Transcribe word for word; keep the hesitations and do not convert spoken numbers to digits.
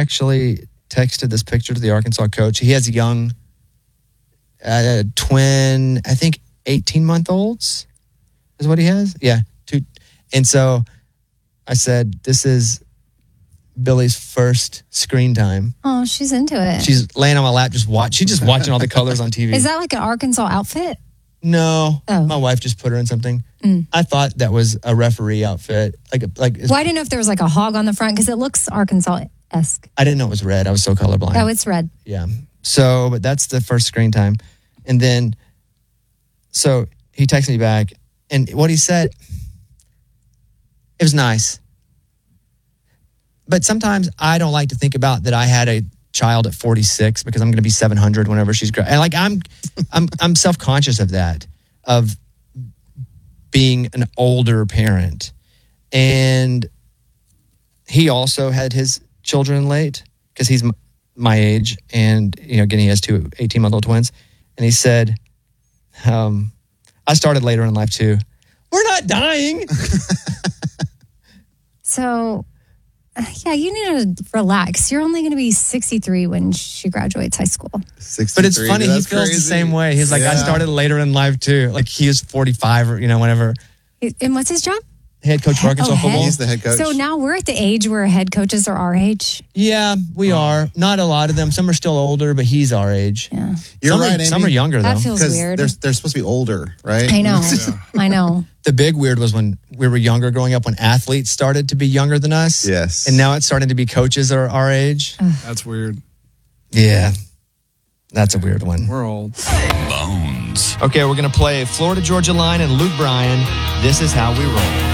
actually texted this picture to the Arkansas coach. He has young uh, twin, I think eighteen-month-olds is what he has. Yeah. Two. And so I said, this is Billy's first screen time. Oh, she's into it. She's laying on my lap, just watch. She's just watching all the colors on T V. Is that like an Arkansas outfit? No, oh. my wife just put her in something. Mm. I thought that was a referee outfit. Like, like. Well, I didn't know if there was like a hog on the front because it looks Arkansas-esque. I didn't know it was red. I was so colorblind. Oh, it's red. Yeah. So, but that's the first screen time, and then, so he texted me back, and what he said, it was nice. But sometimes I don't like to think about that I had a child at forty-six because I'm going to be seven hundred whenever she's grown. And like I'm, I'm, I'm self-conscious of that, of being an older parent. And he also had his children late because he's m- my age, and you know, again, he has two eighteen-month-old twins. And he said, um, "I started later in life too. We're not dying." So. Yeah, you need to relax. You're only going to be sixty-three when she graduates high school. But it's funny, he feels crazy. the same way. He's like, yeah. I started later in life too. Like he was forty-five or, you know, whenever. And what's his job? Head coach for Arkansas oh, football. head? He's the head coach. So now we're at the age where head coaches are our age. Yeah, we are. Not a lot of them. Some are still older, but he's our age. Yeah. You're some right, are, Amy. Some are younger, That though. feels weird. They're, they're supposed to be older, right? I know. I know. The big weird was when we were younger growing up, when athletes started to be younger than us. Yes. And now it's starting to be coaches are our age. That's weird. Yeah. That's a weird one. We're old. Bones. Okay, we're going to play Florida Georgia Line and Luke Bryan. This is how we roll.